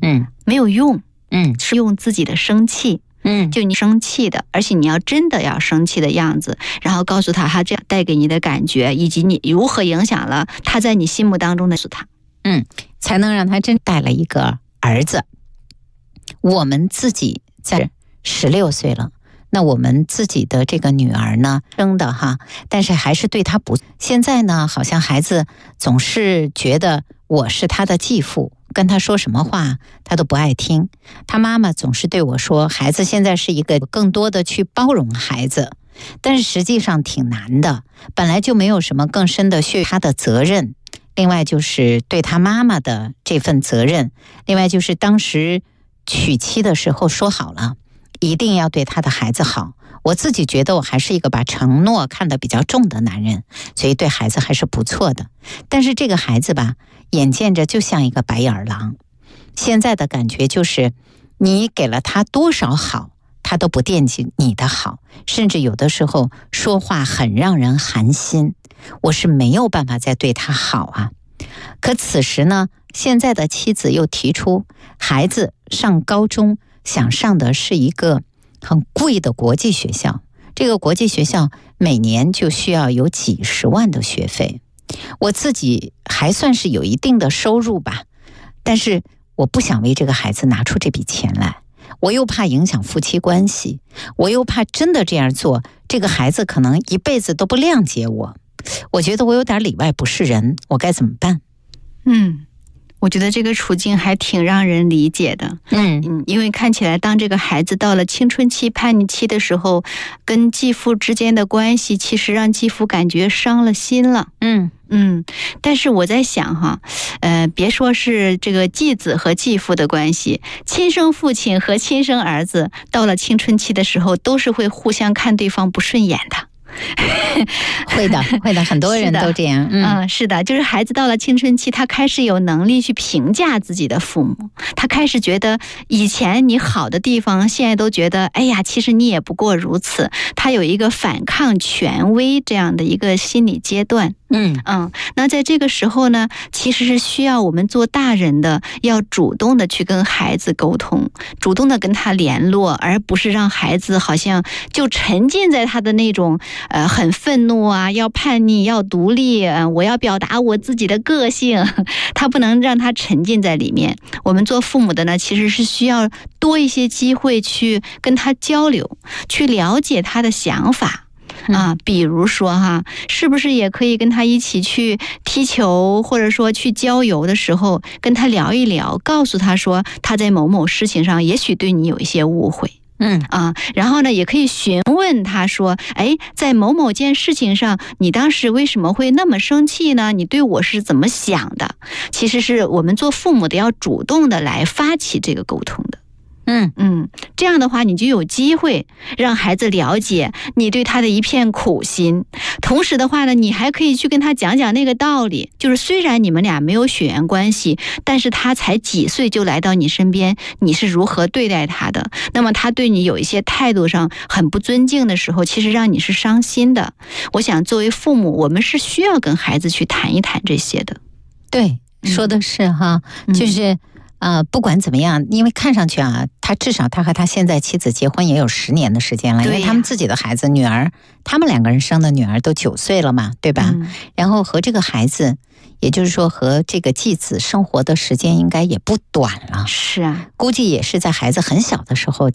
没有用，是用自己的生气。就你生气的，而且你要真的要生气的样子，然后告诉他这样带给你的感觉，以及你如何影响了他在你心目当中的他。 才能让他真带了一个儿子。我们自己在16岁了，那我们自己的这个女儿呢，生的哈，但是还是对她不。现在呢，好像孩子总是觉得我是他的继父，跟他说什么话他都不爱听。他妈妈总是对我说，孩子现在是一个更多的去包容孩子，但是实际上挺难的，本来就没有什么更深的血他的责任。另外就是对他妈妈的这份责任，另外就是当时娶妻的时候说好了，一定要对他的孩子好。我自己觉得我还是一个把承诺看得比较重的男人，所以对孩子还是不错的。但是这个孩子吧，眼见着就像一个白眼狼。现在的感觉就是，你给了他多少好，他都不惦记你的好，甚至有的时候说话很让人寒心。我是没有办法再对他好啊。可此时呢，现在的妻子又提出，孩子上高中想上的是一个很贵的国际学校，这个国际学校每年就需要有几十万的学费。我自己还算是有一定的收入吧，但是我不想为这个孩子拿出这笔钱来，我又怕影响夫妻关系，我又怕真的这样做，这个孩子可能一辈子都不谅解我。我觉得我有点里外不是人，我该怎么办？ 我觉得这个处境还挺让人理解的。因为看起来当这个孩子到了青春期叛逆期的时候，跟继父之间的关系其实让继父感觉伤了心了。但是我在想哈，别说是这个继子和继父的关系，亲生父亲和亲生儿子到了青春期的时候，都是会互相看对方不顺眼的。 会的，很多人都这样。 是的，就是孩子到了青春期，他开始有能力去评价自己的父母，他开始觉得以前你好的地方，现在都觉得哎呀，其实你也不过如此。他有一个反抗权威这样的一个心理阶段。那在这个时候呢，其实是需要我们做大人的要主动的去跟孩子沟通，主动的跟他联络，而不是让孩子好像就沉浸在他的那种很愤怒啊，要叛逆，要独立，我要表达我自己的个性，他不能让他沉浸在里面。我们做父母的呢，其实是需要多一些机会去跟他交流，去了解他的想法。比如说哈，是不是也可以跟他一起去踢球，或者说去郊游的时候跟他聊一聊，告诉他说他在某某事情上也许对你有一些误会。然后呢，也可以询问他说，在某某件事情上，你当时为什么会那么生气呢？你对我是怎么想的？其实是我们做父母的要主动的来发起这个沟通的。这样的话你就有机会让孩子了解你对他的一片苦心，同时的话呢，你还可以去跟他讲讲那个道理，就是虽然你们俩没有血缘关系，但是他才几岁就来到你身边，你是如何对待他的，那么他对你有一些态度上很不尊敬的时候，其实让你是伤心的。我想作为父母，我们是需要跟孩子去谈一谈这些的。 对，说的是哈，就是不管怎么样，因为看上去啊，他至少他和他现在妻子结婚也有10年的时间了，因为他们自己的孩子女儿，他们2个人生的女儿都9岁了嘛，对吧？然后和这个孩子，也就是说和这个继子生活的时间应该也不短了。 是啊， 估计也是在孩子很小的时候